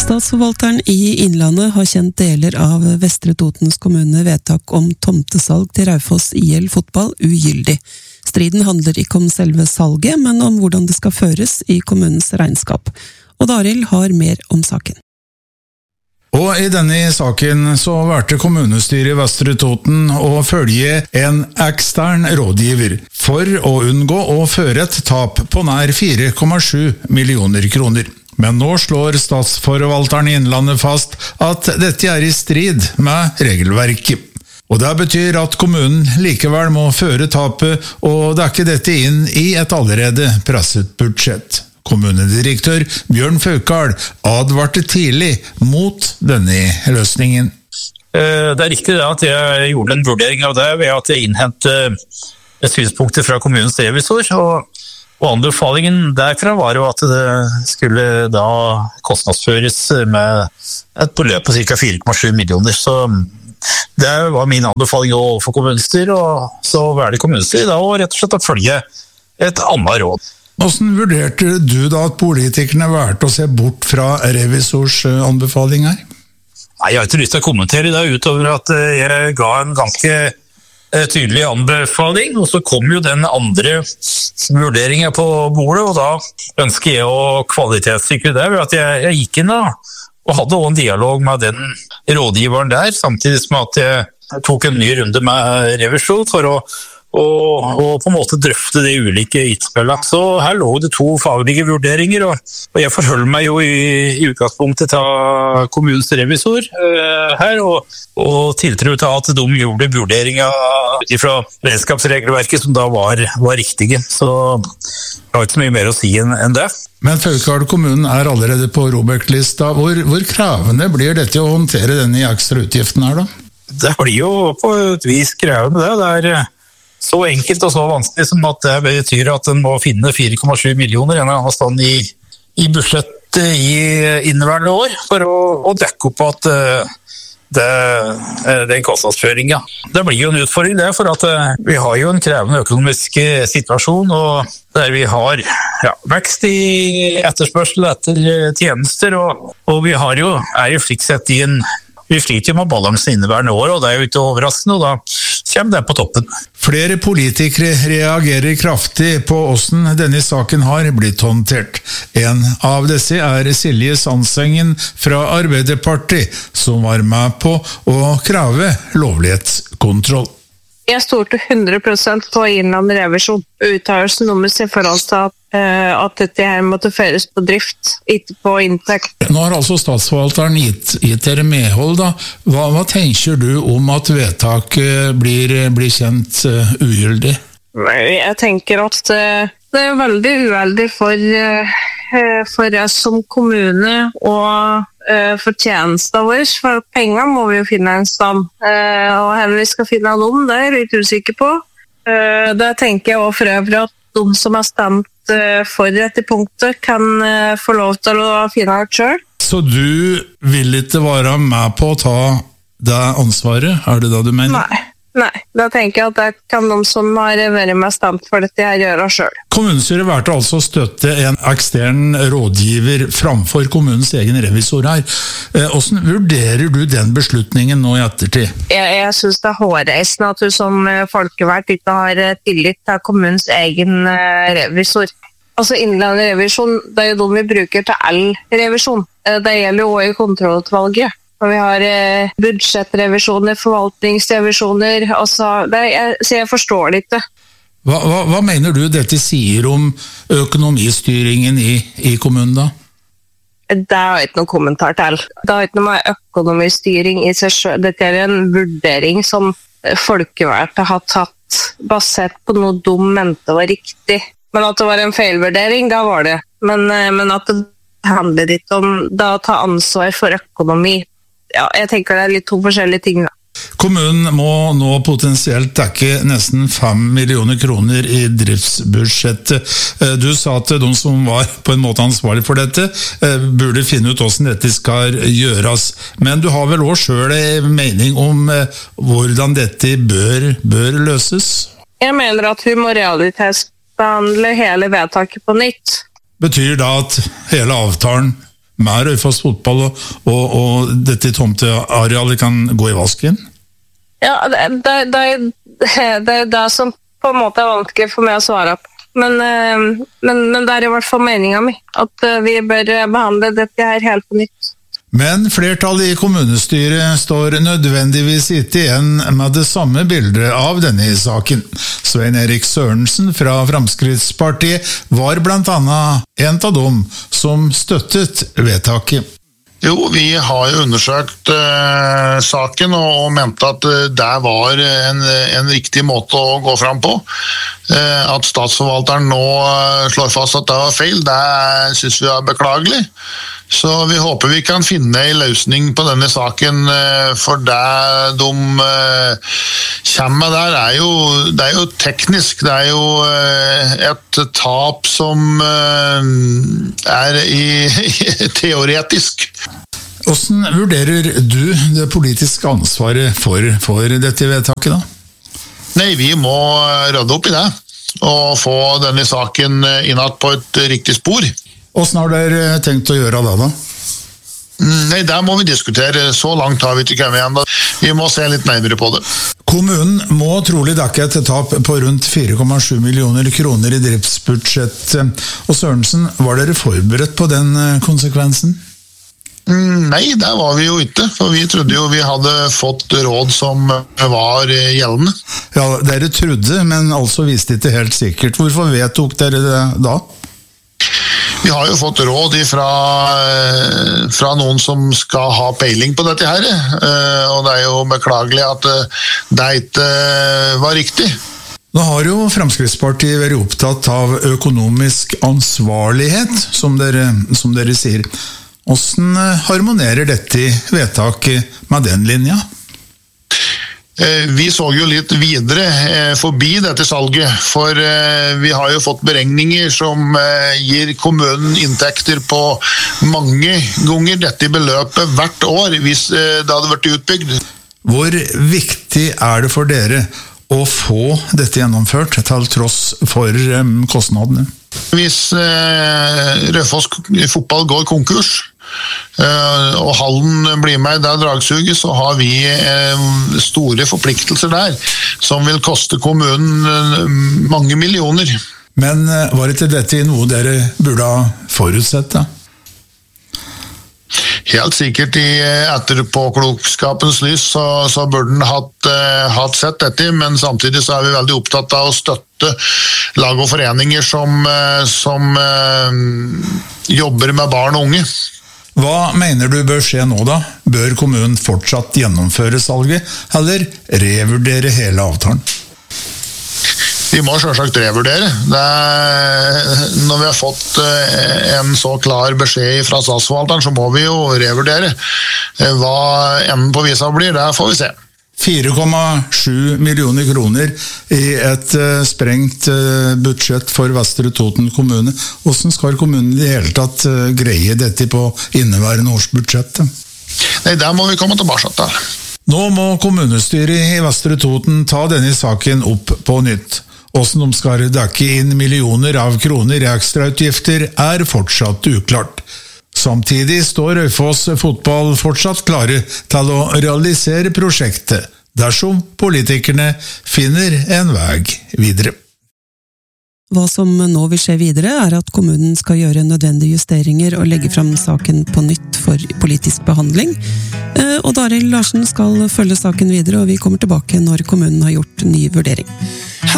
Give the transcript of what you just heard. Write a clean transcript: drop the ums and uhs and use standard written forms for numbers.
Statsforvalteren i Innlandet har kjent deler av Vestre Totens kommune vedtak om tomtesalg til Raufoss IL fotball ugyldig. Striden handler ikke om selve salget, men om hvordan det skal føres i kommunens regnskap. Og Daril har mer om saken. Og i denne saken så valgte kommunestyret i Vestre Toten å følge en ekstern rådgiver for å unngå å føre et tap på nær 4,7 millioner kroner. Men nå slår statsforvalteren i Innlandet fast at dette er i strid med regelverket. Og det betyr at kommunen likevel må føre tapet og dekke dette inn i et allerede presset budsjett. Kommunedirektør Bjørn Faukal advarte tidlig mot denne løsningen. Det er riktig at jeg gjorde en vurdering av det ved at jeg innhentet synspunkter fra kommunens revisor, og anbefalingen derfra var jo at det skulle da kostnadsføres med et beløp på ca. 4,7 millioner, så det var min anbefaling overfor kommunestyret, og så valgte kommunestyret da og rett og slett å følge et annet råd. Hvordan vurderte du da at politikerne valgte å se bort fra revisors anbefalinger? Nei, jeg har ikke lyst til å kommentere det utover at jeg ga en ganske tydelig anbefaling, og så kom jo den andre vurderingen på bordet, og da ønsker jeg å kvalitetssikre det ved at jeg gikk inn da, og hadde også en dialog med den rådgiveren der, samtidig som at jeg tok en ny runde med revisjon for å og på en måte drøfte de ulike innspillene. Så her lå det to faglige vurderinger, og jeg forholder meg jo i utgangspunktet til kommunens revisor her, og tiltro til at de gjorde vurderinger fra beredskapsregelverket som da var riktige. Så jeg har ikke så mye mer å si enn det. Men Faukal kommunen er allerede på ROBEK-lista. Hvor krevende blir dette å håndtere denne ekstra utgiften her da? Det blir jo på et vis krevende det. Det er så enkelt og så vanskelig som at det betyr at en må finne 4,7 millioner en eller annen stand i budsjettet i inneværende år for å dekke opp at den kostnadsføringen. Det blir jo en utfordring det, for at vi har jo en krevende økonomisk situasjon, og der vi har vekst i etterspørsel etter tjenester, og vi er jo slik sett vi sliter jo med balansen inneværende år, og det er jo ikke overraskende, og da kommer det på toppen. Flere politikere reagerer kraftig på hvordan denne saken har blitt håndtert. En av disse er Silje Sandsengen fra Arbeiderpartiet, som var med på å kreve lovlighetskontroll. Jeg stolte 100% på Innlandet revisjon. Uttalelsen deres i forhold til at dette her måtte føres på drift, ikke på inntekt. Nå har altså statsforvalteren gitt dere medhold da. Hva tenker du om at vedtaket blir kjent ugyldig? Jeg tenker at det er veldig uheldig for oss som kommune og for tjenester vår, for penger må vi jo finne en sted, og heller vi skal finne dem, det er jeg litt usikker på. Da tenker jeg også for øvrig at de som har stemt for dette punktet kan få lov til å finne ut selv. Så du vil ikke være med på å ta det ansvaret, er det da du mener? Nei, da tenker jeg at det kan de som har vært med stemt for dette her gjøre selv. Kommunestyret valgte altså å støtte en ekstern rådgiver framfor kommunens egen revisor her. Hvordan vurderer du den beslutningen nå i ettertid? Jeg synes det er hårreisende at du som folkevalgt ikke har tillit til kommunens egen revisor. Altså Innlandet revisjon, det er jo de vi bruker til all revisjon. Det gjelder jo også i kontrollutvalget. Og vi har budsjettrevisjoner, forvaltningsrevisjoner, så jeg forstår det ikke. Hva mener du dette sier om økonomistyringen i kommunen da? Det har jeg ikke noen kommentar til. Det har ikke noe med økonomistyring i seg selv. Dette er en vurdering som folkevalgte har tatt basert på noe de mente var riktig. Men at det var en feilvurdering, da var det. Men at det handler ikke om da å ta ansvar for økonomi. Ja, jeg tenker det er litt to forskjellige ting da. Kommunen må nå potensielt dekke nesten 5 millioner kroner i driftsbudsjettet. Du sa at de som var på en måte ansvarlig for dette burde finne ut hvordan dette skal gjøres. Men du har vel også selv en mening om hvordan dette bør løses? Jeg mener at vi må realitetsbehandle hele vedtaket på nytt. Betyr det at hele avtalen med Raufoss fotball og dette tomtearealet kan gå i vasken? Ja, det er det som på en måte er vanskelig for meg å svare på. Men det er i hvert fall meningen min, at vi bør behandle dette her helt på nytt. Men flertallet i kommunestyret står nødvendigvis ikke igjen med det samme bildet av denne saken. Svein Erik Sørensen fra Fremskrittspartiet var blant annet en av dem som støttet vedtaket. Jo, vi har jo undersøkt saken og mente at det var en riktig måte å gå fram på. At statsforvalteren nå slår fast at det var feil, det synes vi er beklagelig. Så vi håper vi kan finne en løsning på denne saken, for det de kommer der det er jo teknisk, det er jo et tap som er teoretisk. Hvordan vurderer du det politiske ansvaret for dette vedtaket da? Nei, vi må rydde opp i det, og få denne saken innad på et riktig spor. Hvordan har dere tenkt å gjøre det da? Nei, der må vi diskutere. Så langt har vi ikke kommet igjen. Vi må se litt nærmere på det. Kommunen må trolig dekke et tap på rundt 4,7 millioner kroner i driftsbudsjett. Og Sørensen, var dere forberedt på den konsekvensen? Nei, der var vi jo ikke, for vi trodde jo vi hadde fått råd som var gjeldende. Ja, dere trodde, men altså visste ikke helt sikkert. Hvorfor vedtok dere det da? Vi har jo fått råd fra noen som skal ha peiling på dette her, og det er jo beklagelig at det ikke var riktig. Nå har jo Fremskrittspartiet vært opptatt av økonomisk ansvarlighet, som dere sier. Hvordan harmonerer dette vedtaket med den linja? Vi så jo litt videre forbi dette salget, for vi har jo fått beregninger som gir kommunen inntekter på mange ganger dette beløpet hvert år hvis det hadde vært utbygd. Hvor viktig er det for dere å få dette gjennomført til tross for kostnadene? Hvis Raufoss fotball går konkurs, og hallen blir med i det dragsuget, så har vi store forpliktelser der, som vil koste kommunen mange millioner. Men var ikke dette noe dere burde ha forutsett da? Helt sikkert i etterpåklokskapens lys så burde den hatt sett dette, men samtidig så er vi veldig opptatt av å støtte lag og foreninger som jobber med barn og unge. Hva mener du bør skje nå da? Bør kommunen fortsatt gjennomføre salget, eller revurdere hele avtalen? Vi må selvsagt revurdere. Når vi har fått en så klar beskjed fra statsforvalteren, så må vi jo revurdere. Hva enden på visa blir, det får vi se. 4,7 millioner kroner i et sprengt budsjett for Vestre Toten kommune. Hvordan skal kommunen i det hele tatt greie dette på inneværende års budsjett? Nei, der må vi komme tilbake til. Nå må kommunestyret i Vestre Toten ta denne saken opp på nytt. Hvordan de skal dekke inn millioner av kroner i ekstrautgifter er fortsatt uklart. Samtidig står Raufoss fotball fortsatt klare til å realisere prosjektet, dersom politikerne finner en vei videre. Hva som nå vil skje videre er at kommunen skal gjøre nødvendige justeringer og legge fram saken på nytt for politisk behandling. Og Daril Larsen skal følge saken videre, og vi kommer tilbake når kommunen har gjort ny vurdering.